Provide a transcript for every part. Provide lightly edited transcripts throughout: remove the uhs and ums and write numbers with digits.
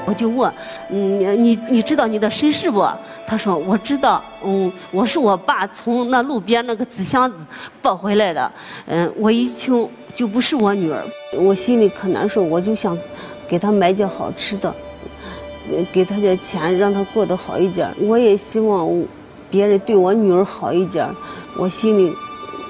我就问，你知道你的身世不？他说我知道，我是我爸从那路边那个纸箱子抱回来的，我一听就不是我女儿，我心里可难受，我就想给她买件好吃的，给她点钱让她过得好一点，我也希望别人对我女儿好一点，我心里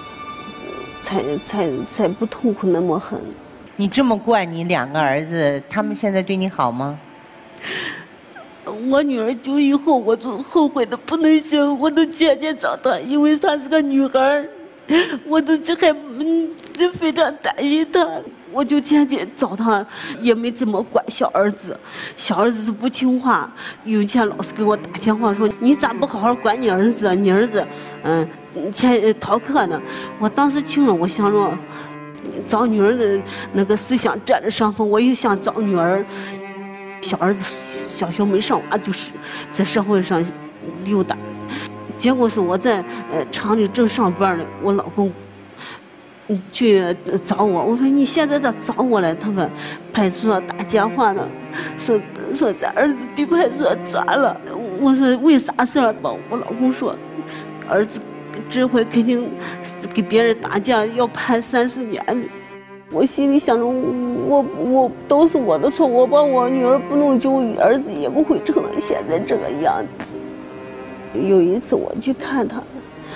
才不痛苦那么狠。 你这么惯你2个儿子，他们现在对你好吗？ 我女儿就以后我就后悔的不能行，我都天天找她，因为她是个女孩，我都非常担心她，我就天天找她，也没怎么管小儿子，小儿子是不听话，有一天老师给我打电话说你咋不好好管你儿子？你儿子逃课呢。我当时听了，我想着找女儿的那个思想占着上风，我又想找女儿。小儿子小学没上完，就是在社会上溜达，结果是我在厂里正上班呢，我老公去找我，我说你现在咋找我了？他说派出所打电话呢，说咱儿子被派出所抓了。我说为啥事儿吧？我老公说儿子这回肯定给别人打架要判3-4年的。我心里想着，我都是我的错，我把我女儿不弄就儿子也不会成了现在这个样子。有一次我去看他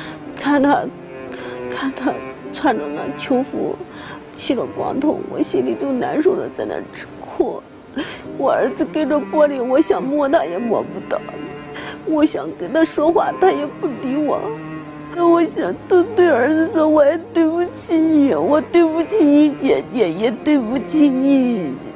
穿着那囚服，剃了光头，我心里就难受的在那直哭。我儿子跟着玻璃，我想摸他也摸不到，我想跟他说话，他也不理我。我想都对儿子说，我也对不起你，我对不起你姐姐，也对不起你。